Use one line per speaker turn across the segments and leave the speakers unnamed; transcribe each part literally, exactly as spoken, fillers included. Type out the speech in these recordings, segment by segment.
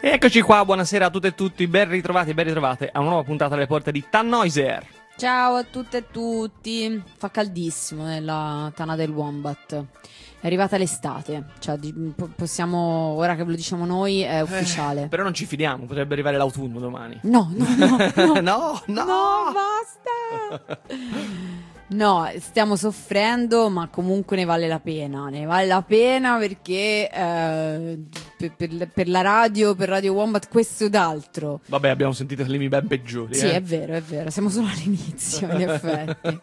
Eccoci qua, buonasera a tutte e tutti, ben ritrovati e ben ritrovate a una nuova puntata alle porte di Tannhäuser.
Ciao a tutte e tutti. Fa caldissimo nella tana del Wombat. È arrivata l'estate, cioè possiamo, ora che ve lo diciamo noi, è ufficiale.
Eh, però non ci fidiamo, potrebbe arrivare l'autunno domani.
No, no, no. No,
no, no.
No, basta. No, stiamo soffrendo, ma comunque ne vale la pena. Ne vale la pena perché eh, per, per, per la radio, per Radio Wombat, questo ed altro.
Vabbè, abbiamo sentito climi ben peggiori.
Sì,
eh.
è vero, è vero. Siamo solo all'inizio, in effetti.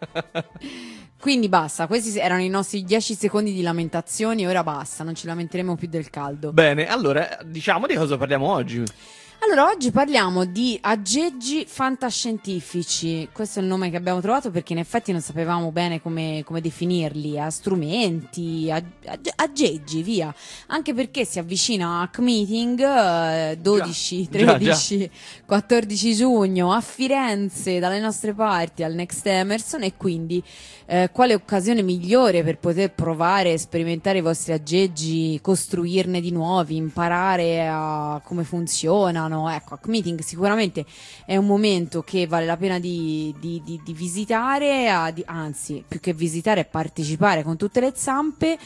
Quindi basta, questi erano i nostri dieci secondi di lamentazioni. Ora basta, non ci lamenteremo più del caldo.
Bene, allora diciamo di cosa parliamo oggi.
Allora, oggi parliamo di aggeggi fantascientifici. Questo è il nome che abbiamo trovato perché in effetti non sapevamo bene come, come definirli. A strumenti, ag- ag- aggeggi, via. Anche perché si avvicina Hack Meeting eh, dodici, tredici, già, già. quattordici giugno a Firenze dalle nostre parti al Next Emerson, e quindi eh, quale occasione migliore per poter provare, sperimentare i vostri aggeggi, costruirne di nuovi, imparare a come funzionano. Ecco, Hack Meeting sicuramente è un momento che vale la pena di, di, di, di visitare, a, di, anzi più che visitare partecipare con tutte le zampe.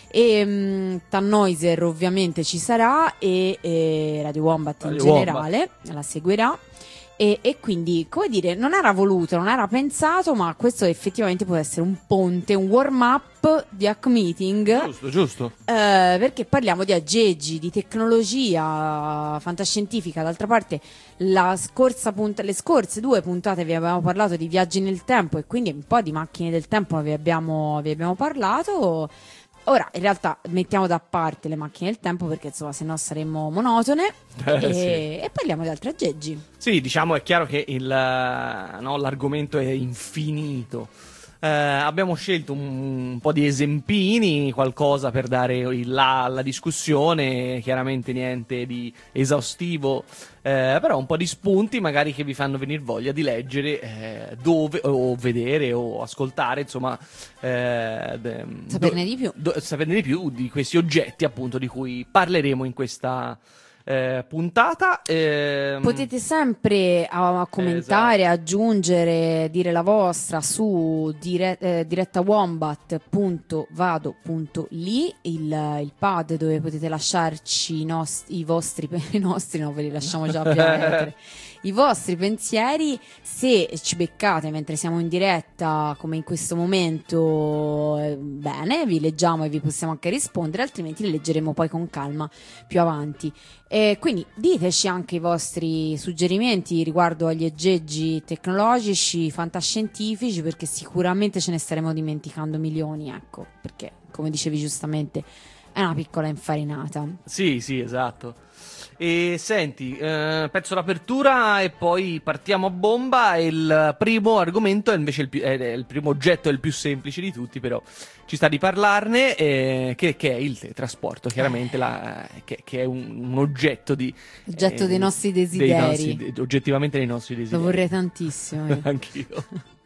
E um, Tannhäuser ovviamente ci sarà e, e Radio Wombat in
Radio
generale
Wombat
la seguirà. E, e quindi, come dire, non era voluto, non era pensato, ma questo effettivamente può essere un ponte, un warm-up di Hack Meeting.
Giusto, giusto.
Eh, perché parliamo di aggeggi, di tecnologia fantascientifica. D'altra parte, la scorsa punt- le scorse due puntate vi abbiamo parlato di viaggi nel tempo, e quindi un po' di macchine del tempo vi abbiamo, vi abbiamo parlato. Ora, in realtà, mettiamo da parte le macchine del tempo perché, insomma, se no saremmo monotone.
Eh,
e,
sì.
e parliamo di altri aggeggi.
Sì, diciamo, è chiaro che il, no, l'argomento è infinito. Eh, abbiamo scelto un, un po' di esempini, qualcosa per dare il là alla discussione, chiaramente niente di esaustivo, eh, però un po' di spunti magari che vi fanno venire voglia di leggere eh, dove, o vedere o ascoltare, insomma, eh, de,
saperne
do,
di più.
Do, saperne di più di questi oggetti, appunto, di cui parleremo in questa Eh, puntata. ehm...
Potete sempre a, a commentare, esatto, aggiungere, dire la vostra su dire, eh, direttawombat punto vado punto li, il, il pad dove potete lasciarci i, nost- i vostri i nostri no ve li lasciamo già ovviamente i vostri pensieri. Se ci beccate mentre siamo in diretta come in questo momento, eh, bene, vi leggiamo e vi possiamo anche rispondere, altrimenti li leggeremo poi con calma più avanti. E quindi diteci anche i vostri suggerimenti riguardo agli aggeggi tecnologici, fantascientifici, perché sicuramente ce ne staremo dimenticando milioni, ecco, perché come dicevi giustamente è una piccola infarinata.
Sì, sì, esatto. E senti, eh, pezzo d'apertura e poi partiamo a bomba. Il primo argomento è invece il, più, è il primo oggetto, è il più semplice di tutti, però ci sta di parlarne, eh, che, che è il teletrasporto, chiaramente, la, che, che è un, un oggetto di
oggetto eh, dei nostri desideri,
dei nostri, oggettivamente dei nostri desideri.
Lo vorrei tantissimo.
Anch'io.